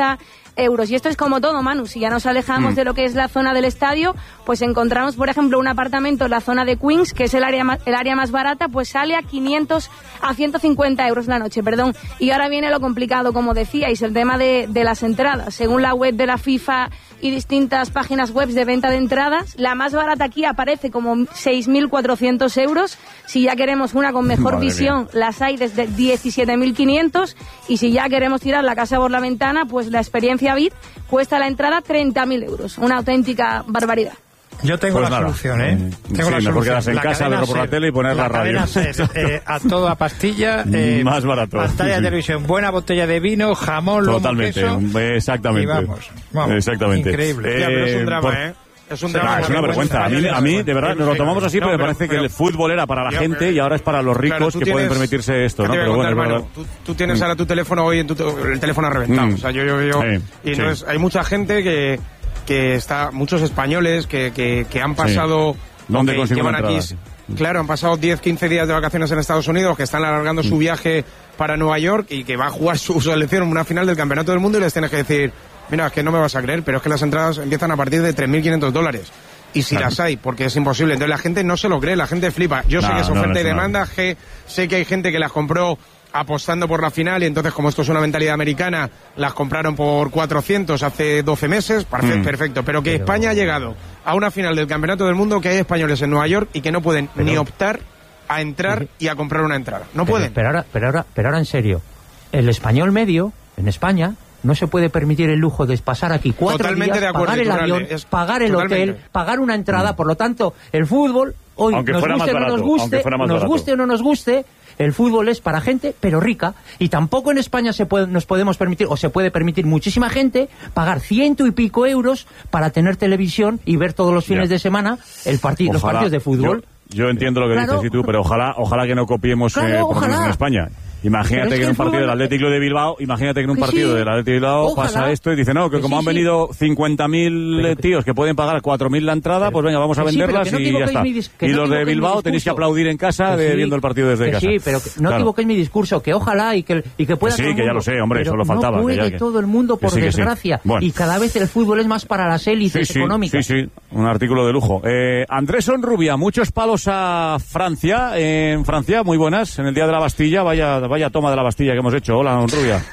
euros. Y esto es como todo, Manu, si ya nos alejamos mm. de lo que es la zona del estadio, pues encontramos, por ejemplo, un apartamento en la zona de Queens, que es el área más, el área más barata, pues sale a quinientos, a ciento cincuenta euros la noche, perdón. Y ahora viene lo complicado, como decíais, el tema de, de las entradas. Según la web de la FIFA y distintas páginas web de venta de entradas, la más barata aquí aparece como seis mil cuatrocientos euros. Si ya queremos una con mejor Madre visión, mía. Las hay desde diecisiete mil quinientos. Y si ya queremos tirar la casa por la ventana, pues la experiencia V I P cuesta la entrada treinta mil euros. Una auténtica barbaridad. Yo tengo pues la nada. solución, ¿eh? Sí, Tengo la mejor solución. quedarse en la casa, verlo por la tele y poner la, la radio. Ser, eh, a toda pastilla. Eh, Más barato. Pantalla sí, de sí. televisión, buena botella de vino, jamón, lomo, Totalmente, queso. exactamente. Y vamos, vamos. Exactamente. Increíble. Eh, Ya, pero es un drama, por... ¿eh? Es un Ah, drama. es una vergüenza. A mí, a mí, de verdad, nos lo tomamos así, No, pero me pero- parece pero- que el fútbol era para la Yo, gente pero- y ahora es para los ricos Claro, tú que tienes- pueden permitirse esto, ¿Qué ¿no? te voy a Pero bueno, contar, es hermano? verdad. Tú, tú tienes ahora tu teléfono hoy, en tu, el teléfono ha reventado. Mm. O sea, yo, yo, yo. Sí, y sí. entonces hay mucha gente que, que está, muchos españoles que, que, que han pasado. ¿Dónde que consiguen llevan aquí? entradas? Claro, han pasado diez, quince días de vacaciones en Estados Unidos, que están alargando Mm. su viaje para Nueva York y que va a jugar su selección en una final del Campeonato del Mundo y les tienes que decir, mira, es que no me vas a creer, pero es que las entradas empiezan a partir de tres mil quinientos dólares. Y si Claro. las hay, porque es imposible. Entonces la gente no se lo cree, la gente flipa. Yo sé No, que es no, oferta no y es una- demanda, que sé que hay gente que las compró apostando por la final y entonces como esto es una mentalidad americana, las compraron por cuatrocientos hace doce meses, parece Mm. perfecto. Pero que Pero- España ha llegado a una final del Campeonato del Mundo, que hay españoles en Nueva York y que no pueden Pero- ni optar a entrar y a comprar una entrada. No Pero- pueden. Pero ahora, pero ahora, pero ahora en serio, el español medio, en España, no se puede permitir el lujo de pasar aquí cuatro Totalmente días, de acuerdo, pagar el Iturralde, avión, es- pagar el totalmente. hotel, pagar una entrada. Por lo tanto, el fútbol, hoy Aunque nos fuera guste o más no nos barato, aunque guste, fuera más nos barato. guste o no nos guste, el fútbol es para gente, pero rica. Y tampoco en España se puede, nos podemos permitir, o se puede permitir muchísima gente, pagar ciento y pico euros para tener televisión y ver todos los fines Ya. de semana el partido, los Ojalá- partidos de fútbol. Yo, yo entiendo lo que Claro. dices y tú, pero ojalá, ojalá que no copiemos Claro, eh, por lo menos ojalá. en España. Imagínate Pero es que que en un el partido fútbol- del Atlético de Bilbao, imagínate que en un Que partido sí. del Atlético de Bilbao Ojalá. pasa esto y dice, no, que Que como sí, han sí. venido cincuenta mil tíos que pueden pagar cuatro mil la entrada, pues venga, vamos a que sí, pero venderlas que no y ya equivoquéis está. mi dis- que Y no los de equivoquéis mi Bilbao tenéis que discurso. aplaudir en casa Que de, sí, viendo el partido desde que casa. Sí, pero que no Claro. equivoquéis mi discurso, que ojalá y que, y que pueda Que sí, todo el que ya mundo, lo sé, hombre, pero solo faltaba, no que ya puede que- todo el mundo, que por sí, que sí. desgracia. Bueno. Y cada vez el fútbol es más para las élites Sí, sí, económicas. sí, sí, un artículo de lujo. Eh, Andrés Onrubia, muchos palos a Francia. En Francia, muy buenas, en el Día de la Bastilla. Vaya, vaya toma de la Bastilla que hemos hecho. Hola, Onrubia.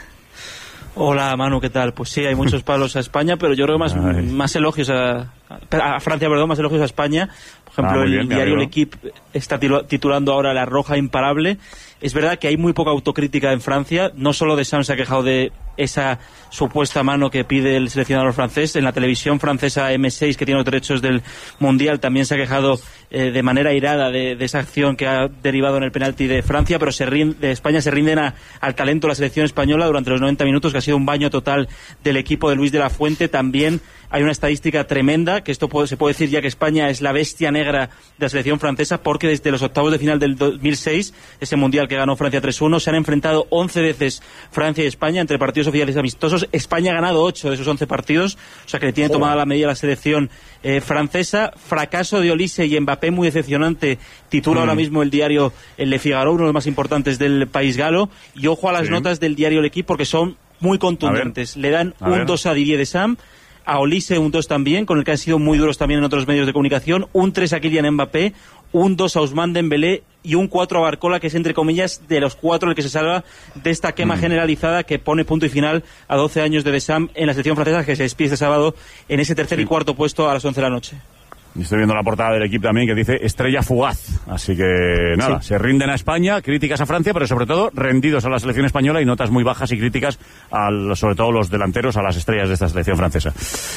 Hola Manu, ¿qué tal? Pues sí, hay muchos palos a España, pero yo creo que más, Ay. más elogios a, a Francia, perdón, más elogios a España. Por ejemplo, Ah, muy el bien, me diario alegro. L'Equipe está tilo- titulando ahora La Roja Imparable. Es verdad que hay muy poca autocrítica en Francia. No solo Deschamps se ha quejado de esa supuesta mano que pide el seleccionador francés. En la televisión francesa eme seis, que tiene los derechos del Mundial, también se ha quejado eh, de manera irada de, de esa acción que ha derivado en el penalti de Francia, pero se rinde, de España se rinden a- al talento de la selección española durante los noventa minutos, que ha sido un baño total del equipo de Luis de la Fuente. También hay una estadística tremenda, que esto puede- se puede decir ya que España es la bestia negra de la selección francesa, porque desde los octavos de final del dos mil seis, ese Mundial que ganó Francia tres uno, se han enfrentado once veces Francia y España entre partidos oficiales y amistosos. España ha ganado ocho de esos once partidos, o sea que le tiene tomada la medida la selección eh, francesa. Fracaso de Olise y Mbappé muy decepcionante, titula Mm. ahora mismo el diario El Le Figaro, uno de los más importantes del país galo. Y ojo a las Sí. notas del diario L'Equipe, porque son muy contundentes. Le dan A un ver. dos a Didier Deschamps, a Olise un dos también, con el que han sido muy duros también en otros medios de comunicación, un tres a Kylian Mbappé, un dos a Ousmane Dembélé y un cuatro a Barcola, que es entre comillas de los cuatro el que se salva de esta quema Mm. generalizada que pone punto y final a doce años de Deschamps en la selección francesa, que se despide este sábado en ese tercer y cuarto puesto a las once de la noche. Y estoy viendo la portada del equipo también que dice estrella fugaz. Así que nada, Sí. se rinden a España, críticas a Francia, pero sobre todo rendidos a la selección española y notas muy bajas y críticas al, sobre todo los delanteros, a las estrellas de esta selección francesa.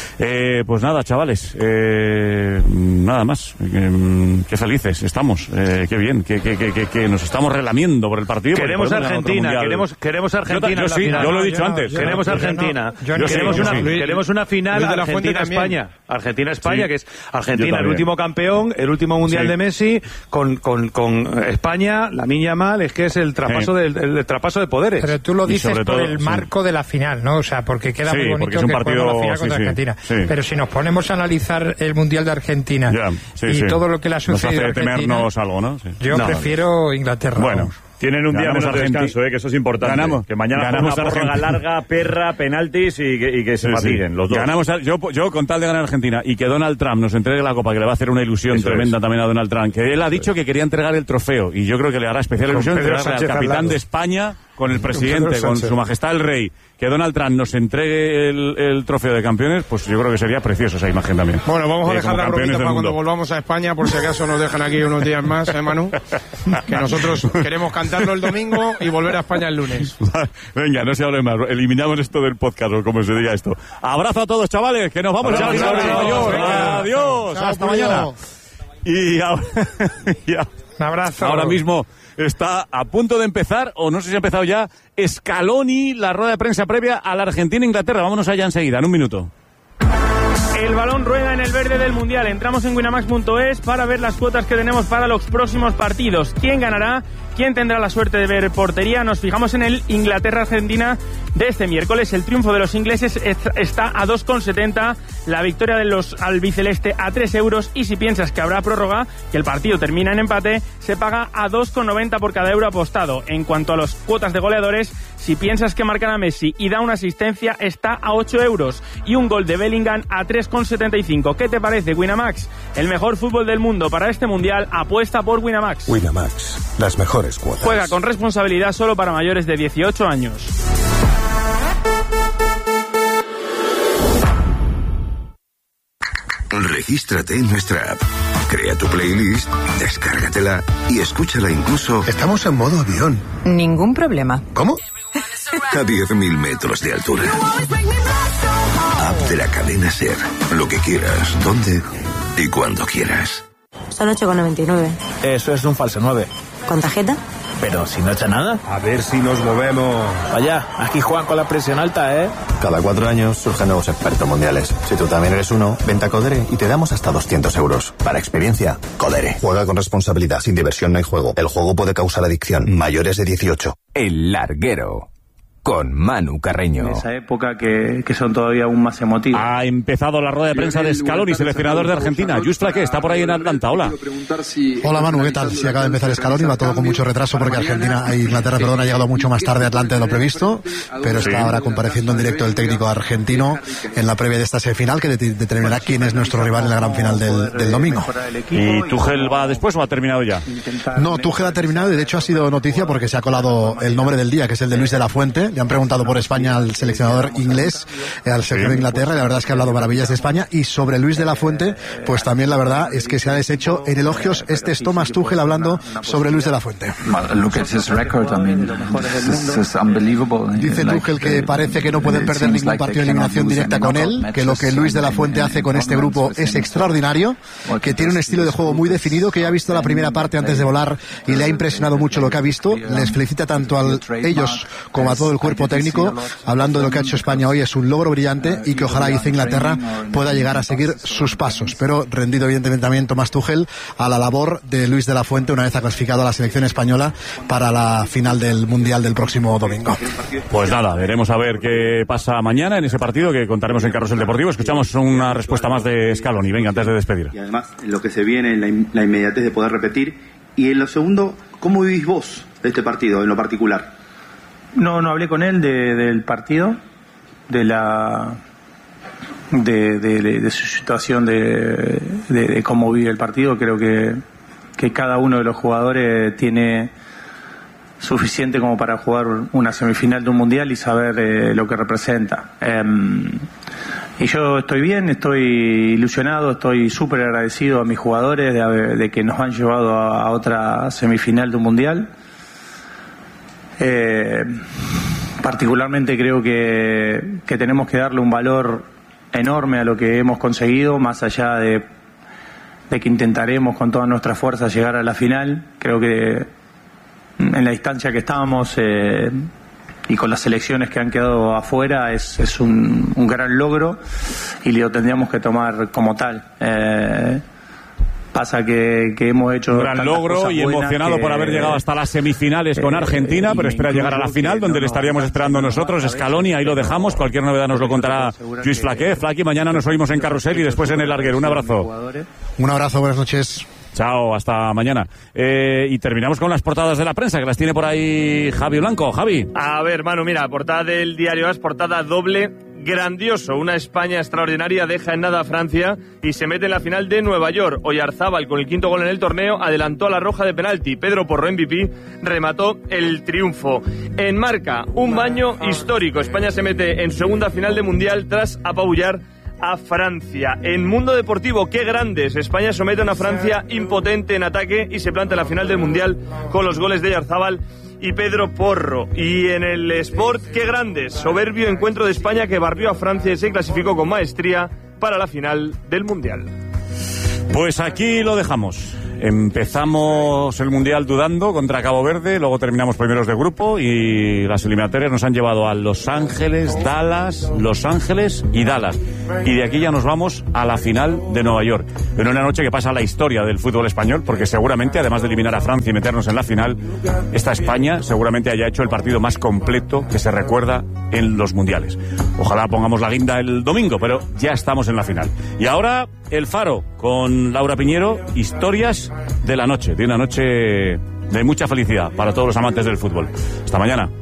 Eh, pues nada, chavales, eh, nada más. Eh, qué felices estamos, eh, qué bien, que, que, que, que, que nos estamos relamiendo por el partido. porque Queremos podemos ganar otro Argentina, mundial. queremos, queremos Argentina. Yo, yo en la sí, final. yo lo he dicho Yo no, antes. yo no, Queremos Yo no, Argentina. yo no. queremos, Yo sí, una, yo sí. queremos una final Luis de la Fuente Argentina-España. Argentina-España, Sí. que es Yo Argentina, el también. último campeón, el último mundial Sí. de Messi, con, con, con España, la niña mal, es que es el traspaso, Sí. del, el, el traspaso de poderes. Pero tú lo Y dices sobre por todo, el sí. marco de la final, ¿no? O sea, porque queda Sí, muy porque bonito es un que partido, jueguemos la final sí, contra sí, Argentina. sí. Pero si nos ponemos a analizar el Mundial de Argentina Ya, sí, y sí. todo lo que le ha Nos sucedido a hace Argentina, temernos algo, ¿no? Sí. yo No, prefiero Inglaterra. Bueno, vamos. Tienen un ganamos día menos de descanso, eh, que eso es importante. Ganamos. Que mañana ganamos una prórroga larga, perra, penaltis y que, y que se sí, fatiguen sí. los dos. Ganamos a, yo, yo con tal de ganar a Argentina y que Donald Trump nos entregue la copa, que le va a hacer una ilusión eso tremenda es. también a Donald Trump, que él ha dicho que quería entregar el trofeo y yo creo que le hará especial ilusión entregarle al capitán de España con el presidente, con, con su majestad el rey, que Donald Trump nos entregue el, el trofeo de campeones, pues yo creo que sería precioso esa imagen también. Bueno, vamos a eh, dejar la bromita para cuando volvamos a España, por si acaso nos dejan aquí unos días más, ¿eh, Manu? Que nosotros queremos cantarlo el domingo y volver a España el lunes. Venga, no se hable más, eliminamos esto del podcast o como se diga esto. Abrazo a todos, chavales, que nos vamos ya a Nueva York. Adiós, Chao, hasta Julio. mañana. Y ahora, y ahora, un abrazo. Ahora mismo está a punto de empezar, o no sé si ha empezado ya, Scaloni, la rueda de prensa previa a la Argentina-Inglaterra. Vámonos allá enseguida, en un minuto. El balón rueda en el verde del Mundial. Entramos en winamax punto es para ver las cuotas que tenemos para los próximos partidos. ¿Quién ganará? ¿Quién tendrá la suerte de ver portería? Nos fijamos en el Inglaterra-Argentina de este miércoles. El triunfo de los ingleses está a dos con setenta, la victoria de los albiceleste a tres euros, y si piensas que habrá prórroga, que el partido termina en empate, se paga a dos con noventa por cada euro apostado. En cuanto a las cuotas de goleadores, si piensas que marcará Messi y da una asistencia, está a ocho euros, y un gol de Bellingham a tres con setenta y cinco. ¿Qué te parece, Winamax? El mejor fútbol del mundo para este Mundial, apuesta por Winamax. Winamax, las mejores cuotas. Juega con responsabilidad, solo para mayores de dieciocho años. Regístrate en nuestra app, crea tu playlist, descárgatela y escúchala incluso... Estamos en modo avión. Ningún problema. ¿Cómo? A diez mil metros de altura. App de la cadena SER. Lo que quieras, donde y cuando quieras. Son ocho con noventa y nueve. Eso es un falso nueve. ¿Con tarjeta? Pero si no echa nada. A ver si nos movemos. Vaya, aquí Juan con la presión alta, ¿eh? Cada cuatro años surgen nuevos expertos mundiales. Si tú también eres uno, vente a Codere y te damos hasta doscientos euros. Para experiencia, Codere. Juega con responsabilidad, sin diversión no hay juego. El juego puede causar adicción. Mayores de dieciocho. El Larguero. Con Manu Carreño. En esa época que, que son todavía aún más emotivos. Ha empezado la rueda de prensa de Scaloni, seleccionador de Argentina. Just Flaque está por ahí en Atlanta. Hola. Hola Manu, ¿qué tal? Si acaba de empezar Scaloni, va todo con mucho retraso porque Argentina, eh, Inglaterra, perdón, ha llegado mucho más tarde a Atlanta de lo previsto, pero está sí. ahora compareciendo en directo el técnico argentino en la previa de esta semifinal que de- determinará quién es nuestro rival en la gran final del, del domingo. ¿Y Tuchel va después o ha terminado ya? No, Tuchel ha terminado y de hecho ha sido noticia porque se ha colado el nombre del día, que es el de Luis de la Fuente. Le han preguntado por España al seleccionador inglés, eh, al seleccionador de Inglaterra, y la verdad es que ha hablado maravillas de España. Y sobre Luis de la Fuente, pues también la verdad es que se ha deshecho en elogios. Este es Thomas Tuchel hablando sobre Luis de la Fuente. Dice Tuchel que parece que no pueden perder ningún partido de eliminación directa con él, que lo que Luis de la Fuente hace con este grupo es extraordinario, que tiene un estilo de juego muy definido, que ya ha visto la primera parte antes de volar y le ha impresionado mucho lo que ha visto. Les felicita tanto a ellos como a todo el cuerpo técnico, hablando de lo que ha hecho España hoy. Es un logro brillante y que ojalá, dice Inglaterra, pueda llegar a seguir sus pasos. Pero rendido evidentemente también Tomás Tuchel a la labor de Luis de la Fuente una vez ha clasificado a la selección española para la final del Mundial del próximo domingo. Pues nada, veremos a ver qué pasa mañana en ese partido que contaremos en Carrusel Deportivo. Escuchamos una respuesta más de Scaloni. Venga, antes de despedir. Y además, lo que se viene, la, in- la inmediatez de poder repetir. Y en lo segundo, ¿cómo vivís vos este partido en lo particular? No, no hablé con él de, del partido, de la de, de, de- de su situación, de, de- de cómo vive el partido. Creo que, que cada uno de los jugadores tiene suficiente como para jugar una semifinal de un mundial y saber eh, lo que representa. Em, y yo estoy bien, estoy ilusionado, estoy súper agradecido a mis jugadores de, haber- de que nos han llevado a, a otra semifinal de un mundial. Eh, particularmente creo que, que tenemos que darle un valor enorme a lo que hemos conseguido, más allá de, de que intentaremos con todas nuestras fuerzas llegar a la final. Creo que en la distancia que estábamos eh, y con las selecciones que han quedado afuera es, es un, un gran logro y lo tendríamos que tomar como tal. Eh, Pasa que, que hemos hecho Un gran tantas logro cosas y buenas emocionado que- por haber llegado hasta las semifinales con Argentina, pero espera llegar a la final, donde le estaríamos esperando nosotros. Scaloni, ahí lo dejamos. Cualquier novedad nos lo contará Luis Flaque. Flaque, mañana nos oímos en Carrusel y después en el Larguero. Un abrazo. Un abrazo, buenas noches. Chao, hasta mañana. Eh, y terminamos con las portadas de la prensa, que las tiene por ahí Javi Blanco. Javi. A ver, Manu, mira, portada del diario AS, portada doble, grandioso. Una España extraordinaria deja en nada a Francia y se mete en la final de Nueva York. Oyarzábal, con el quinto gol en el torneo, adelantó a la roja de penalti. Pedro Porro, M V P, remató el triunfo. En Marca, un baño histórico. España se mete en segunda final de Mundial tras apabullar a Francia. En Mundo Deportivo, qué grandes. España somete a una Francia impotente en ataque y se planta en la final del Mundial con los goles de Oyarzábal y Pedro Porro. Y en el Sport, qué grandes. Soberbio encuentro de España que barrió a Francia y se clasificó con maestría para la final del Mundial. Pues aquí lo dejamos. Empezamos el Mundial dudando contra Cabo Verde, luego terminamos primeros de grupo y las eliminatorias nos han llevado a Los Ángeles, Dallas, Los Ángeles y Dallas. Y de aquí ya nos vamos a la final de Nueva York. En una noche que pasa a la historia del fútbol español, porque seguramente, además de eliminar a Francia y meternos en la final, esta España seguramente haya hecho el partido más completo que se recuerda en los mundiales. Ojalá pongamos la guinda el domingo, pero ya estamos en la final. Y ahora, El Faro, con Laura Piñero, historias de la noche, de una noche de mucha felicidad para todos los amantes del fútbol. Hasta mañana.